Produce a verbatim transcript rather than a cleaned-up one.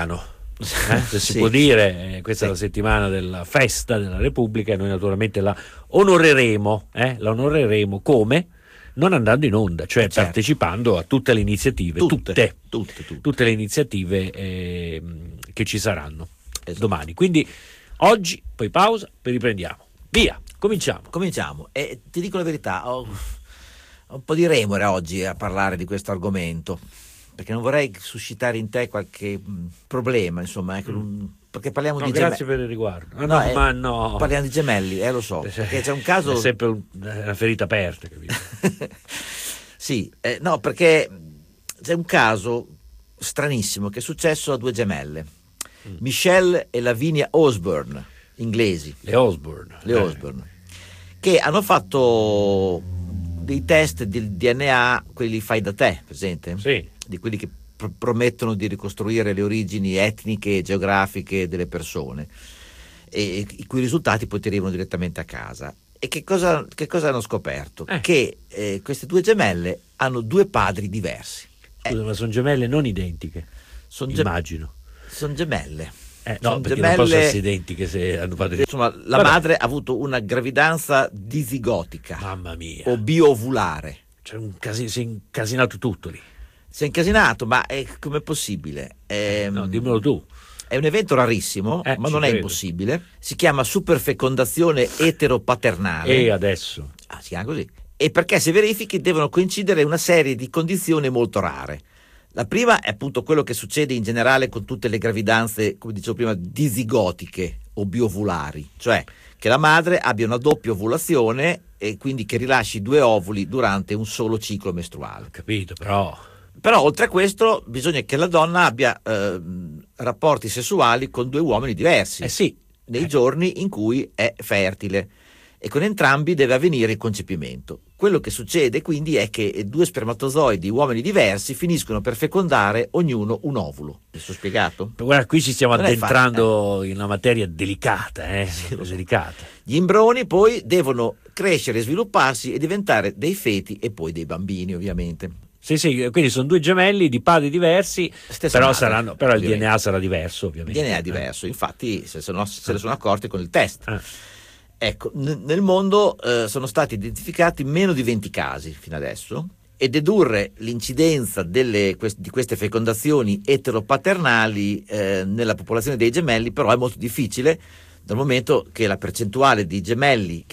repubblicano. Eh, se si Sì. può dire, eh, questa Sì. è la settimana della festa della Repubblica e noi naturalmente la onoreremo, eh? la onoreremo come? Non andando in onda, cioè Eh, certo. partecipando a tutte le iniziative, Tutte, tutte, tutte, tutte. tutte le iniziative eh, che ci saranno Esatto. domani. Quindi oggi, poi pausa, poi riprendiamo. Via, cominciamo. Cominciamo. E ti dico la verità, ho, ho un po' di remore oggi a parlare di questo argomento, perché non vorrei suscitare in te qualche mh, problema, insomma, ecco, Mm. perché parliamo No, di grazie gemelli. per il riguardo. Ah, No, no, eh, ma no. Parliamo di gemelli, eh, lo so, perché c'è un caso... È sempre un- una ferita aperta, capito? Sì, eh, no, perché c'è un caso stranissimo che è successo a due gemelle, Mm. Michelle e Lavinia Osborne, inglesi, Le Osborne. le Eh. Osborne, che hanno fatto dei test del D N A, quelli fai da te, presente? Sì. Di quelli che pr- promettono di ricostruire le origini etniche e geografiche delle persone, e i cui risultati poi ti arrivano direttamente a casa. E che cosa, che cosa hanno scoperto? Eh. Che eh, queste due gemelle hanno due padri diversi. Scusa, ma sono gemelle non identiche, Sono immagino. gemelle. Eh, no, Son perché gemelle- non possono essere identiche se hanno padri. Insomma, la Vabbè. madre ha avuto una gravidanza disigotica Mamma mia, o biovulare. c'è un casi- si è incasinato tutto lì. Si è incasinato, ma è, com'è possibile? È, No, dimmelo tu. è un evento rarissimo, Eh, ma ci non è credo. impossibile. Si chiama superfecondazione eteropaternale. E adesso? Ah, si chiama così. E perché se verifichi devono coincidere una serie di condizioni molto rare. La prima è appunto quello che succede in generale con tutte le gravidanze, come dicevo prima, disigotiche o biovulari, cioè che la madre abbia una doppia ovulazione e quindi che rilasci due ovuli durante un solo ciclo mestruale. Ho capito, però. Però oltre a questo bisogna che la donna abbia eh, rapporti sessuali con due uomini diversi Eh sì. nei Eh. giorni in cui è fertile, e con entrambi deve avvenire il concepimento. Quello che succede quindi è che due spermatozoidi uomini diversi finiscono per fecondare ognuno un ovulo. Adesso ho spiegato? Guarda, qui ci stiamo Non è addentrando in una materia delicata, eh? Sì, lo so. delicata. Gli embrioni poi devono crescere, svilupparsi e diventare dei feti e poi dei bambini, ovviamente. Sì, sì, quindi sono due gemelli di padri diversi, Stessa però, madre, saranno, però il ovviamente. D N A sarà diverso, Il ovviamente. D N A è diverso, infatti se, sono- se ne sono accorti con il test. Eh. Ecco, n- nel mondo eh, sono stati identificati meno di venti casi fino adesso, e dedurre l'incidenza delle, quest- di queste fecondazioni eteropaternali eh, nella popolazione dei gemelli però è molto difficile, dal momento che la percentuale di gemelli